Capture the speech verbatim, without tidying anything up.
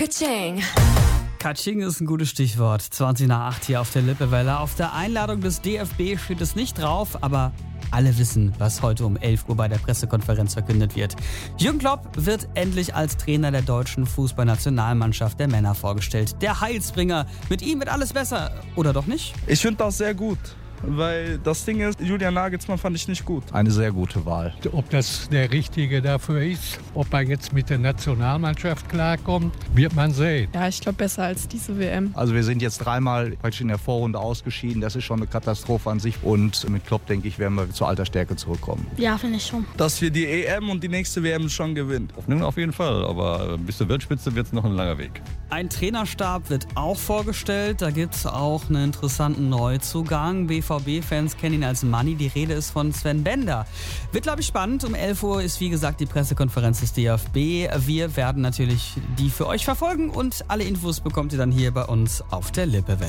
Katsching. Katsching ist ein gutes Stichwort. zwanzig nach acht hier auf der Lippewelle. Auf der Einladung des D F B steht es nicht drauf, aber alle wissen, was heute um elf Uhr bei der Pressekonferenz verkündet wird. Jürgen Klopp wird endlich als Trainer der deutschen Fußballnationalmannschaft der Männer vorgestellt. Der Heilsbringer. Mit ihm wird alles besser. Oder doch nicht? Ich finde das sehr gut. Weil das Ding ist, Julian Nagelsmann fand ich nicht gut. Eine sehr gute Wahl. Ob das der Richtige dafür ist, ob er jetzt mit der Nationalmannschaft klarkommt, wird man sehen. Ja, ich glaube besser als diese W M. Also wir sind jetzt dreimal praktisch in der Vorrunde ausgeschieden. Das ist schon eine Katastrophe an sich. Und mit Klopp, denke ich, werden wir zur alter Stärke zurückkommen. Ja, finde ich schon. Dass wir die E M und die nächste W M schon gewinnen. Auf jeden Fall, aber bis zur Weltspitze wird es noch ein langer Weg. Ein Trainerstab wird auch vorgestellt. Da gibt es auch einen interessanten Neuzugang. B V B-Fans kennen ihn als Manni. Die Rede ist von Sven Bender. Wird, glaube ich, spannend. Um elf Uhr ist, wie gesagt, die Pressekonferenz des D F B. Wir werden natürlich die für euch verfolgen und alle Infos bekommt ihr dann hier bei uns auf der Lippewelle.